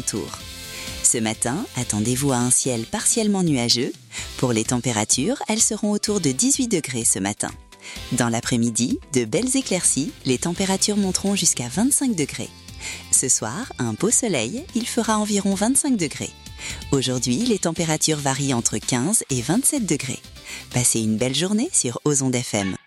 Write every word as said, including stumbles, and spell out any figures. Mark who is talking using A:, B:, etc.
A: alentours. Ce matin, attendez-vous à un ciel partiellement nuageux. Pour les températures, elles seront autour de dix-huit degrés ce matin. Dans l'après-midi, de belles éclaircies, les températures monteront jusqu'à vingt-cinq degrés. Ce soir, un beau soleil, il fera environ vingt-cinq degrés. Aujourd'hui, les températures varient entre quinze et vingt-sept degrés. Passez une belle journée sur Ozonde F M.